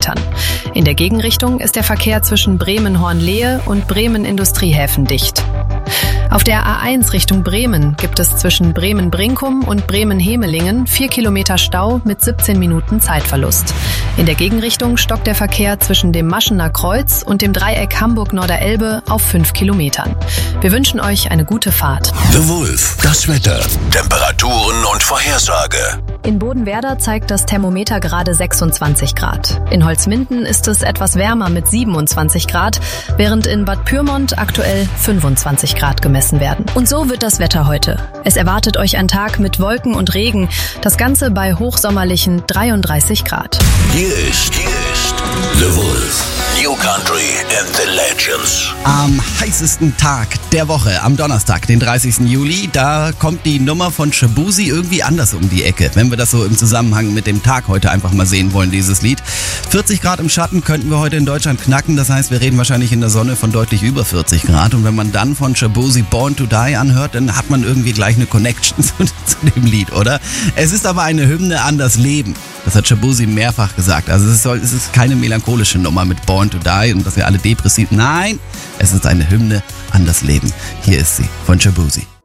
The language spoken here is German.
Kilometern. In der Gegenrichtung ist der Verkehr zwischen Bremen-Hornlehe und Bremen-Industriehäfen dicht. Auf der A1 Richtung Bremen gibt es zwischen Bremen-Brinkum und Bremen-Hemelingen 4 Kilometer Stau mit 17 Minuten Zeitverlust. In der Gegenrichtung stockt der Verkehr zwischen dem Maschener Kreuz und dem Dreieck Hamburg-Norderelbe auf 5 Kilometern. Wir wünschen euch eine gute Fahrt. The Wolf, das Wetter, Temperaturen und Vorhersage. In Bodenwerder zeigt das Thermometer gerade 26 Grad. In Holzminden ist es etwas wärmer mit 27 Grad, während in Bad Pyrmont aktuell 25 Grad gemessen werden. Und so wird das Wetter heute. Es erwartet euch ein Tag mit Wolken und Regen, das Ganze bei hochsommerlichen 33 Grad. Hier ist The Wolf. New Country and the Legends. Am heißesten Tag der Woche, am Donnerstag, den 30. Juli, da kommt die Nummer von Shaboozey irgendwie anders um die Ecke. Wenn wir das so im Zusammenhang mit dem Tag heute einfach mal sehen wollen, dieses Lied. 40 Grad im Schatten könnten wir heute in Deutschland knacken. Das heißt, wir reden wahrscheinlich in der Sonne von deutlich über 40 Grad. Und wenn man dann von Shaboozey Born to Die anhört, dann hat man irgendwie gleich eine Connection zu dem Lied, oder? Es ist aber eine Hymne an das Leben. Das hat Shaboozey mehrfach gesagt. Also es ist keine melancholische Nummer mit Born to Die und dass wir alle depressiv. Nein, es ist eine Hymne an das Leben. Hier ist sie von Shaboozey.